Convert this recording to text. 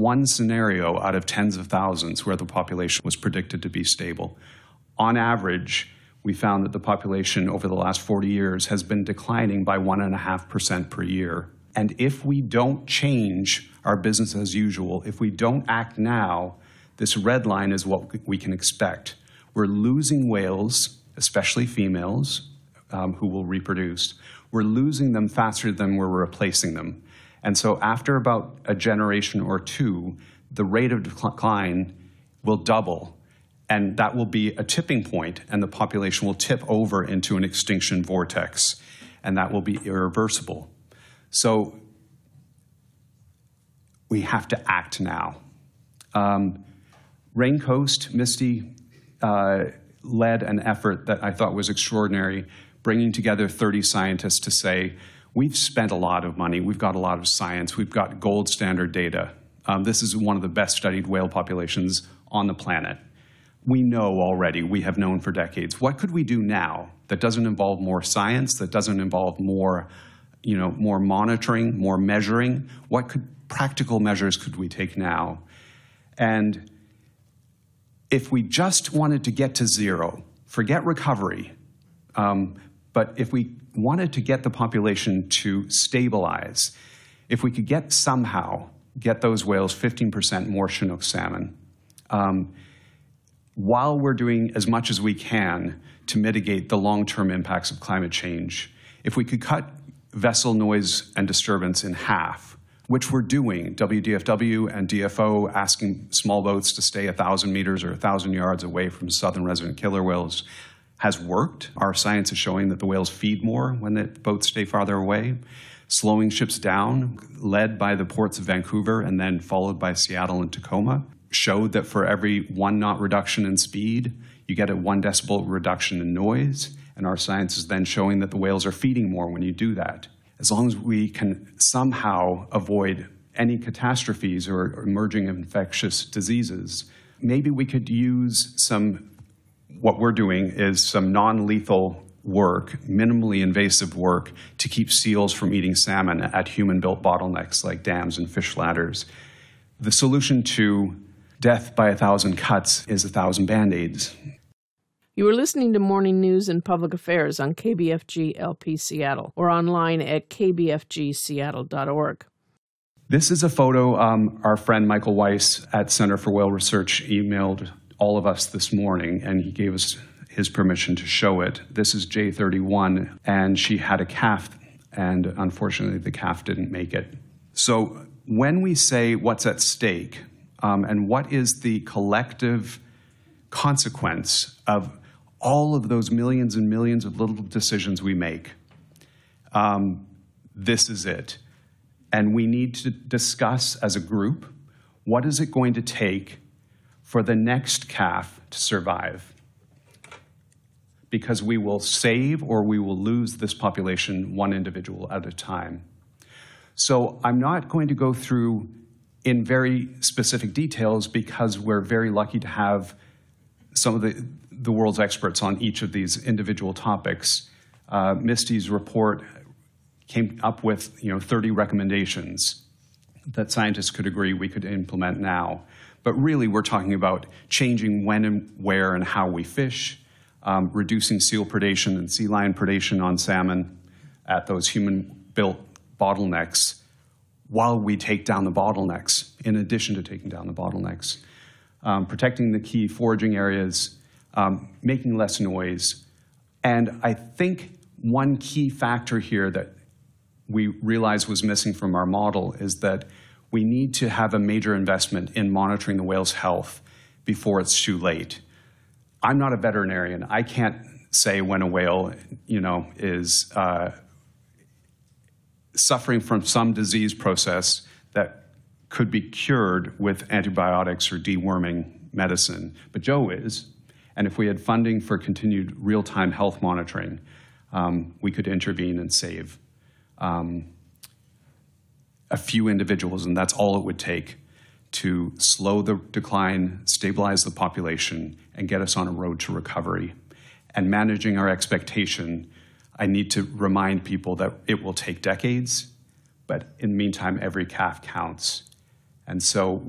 one scenario out of tens of thousands where the population was predicted to be stable. On average, we found that the population over the last 40 years has been declining by 1.5% per year. And if we don't change our business as usual, if we don't act now, this red line is what we can expect. We're losing whales, especially females, who will reproduce. We're losing them faster than we're replacing them. And so after about a generation or two, the rate of decline will double. And that will be a tipping point, and the population will tip over into an extinction vortex. And that will be irreversible. So we have to act now. Raincoast, Misty, led an effort that I thought was extraordinary, bringing together 30 scientists to say, we've spent a lot of money, we've got a lot of science, we've got gold standard data. This is one of the best studied whale populations on the planet. We know already, we have known for decades. What could we do now that doesn't involve more science, that doesn't involve more monitoring, more measuring? What practical measures could we take now? And if we just wanted to get to zero, forget recovery, but if we wanted to get the population to stabilize, if we could somehow get those whales 15% more Chinook salmon, while we're doing as much as we can to mitigate the long-term impacts of climate change, if we could cut vessel noise and disturbance in half, which we're doing, WDFW and DFO asking small boats to stay 1,000 meters or 1,000 yards away from southern resident killer whales, has worked. Our science is showing that the whales feed more when the boats stay farther away. Slowing ships down, led by the ports of Vancouver and then followed by Seattle and Tacoma, showed that for every 1 knot reduction in speed, you get a 1 decibel reduction in noise. And our science is then showing that the whales are feeding more when you do that. As long as we can somehow avoid any catastrophes or emerging infectious diseases, maybe we could use what we're doing is some non-lethal work, minimally invasive work, to keep seals from eating salmon at human-built bottlenecks like dams and fish ladders. The solution to death by 1,000 cuts is 1,000 Band-Aids. You are listening to Morning News and Public Affairs on KBFG LP Seattle or online at kbfgseattle.org. This is a photo our friend Michael Weiss at Center for Whale Research emailed all of us this morning, and he gave us his permission to show it. This is J31, and she had a calf, and unfortunately the calf didn't make it. So when we say what's at stake, and what is the collective consequence of all of those millions and millions of little decisions we make, this is it. And we need to discuss as a group, what is it going to take for the next calf to survive? Because we will save or we will lose this population one individual at a time. So I'm not going to go through in very specific details because we're very lucky to have some of the world's experts on each of these individual topics. Misty's report came up with 30 recommendations that scientists could agree we could implement now. But really, we're talking about changing when and where and how we fish, reducing seal predation and sea lion predation on salmon at those human-built bottlenecks while we take down the bottlenecks, in addition to taking down the bottlenecks, protecting the key foraging areas, making less noise. And I think one key factor here that we realized was missing from our model is that we need to have a major investment in monitoring the whale's health before it's too late. I'm not a veterinarian. I can't say when a whale, is suffering from some disease process that could be cured with antibiotics or deworming medicine. But Joe is, and if we had funding for continued real-time health monitoring, we could intervene and save a few individuals, and that's all it would take to slow the decline, stabilize the population, and get us on a road to recovery. And managing our expectation, I need to remind people that it will take decades, but in the meantime, every calf counts. And so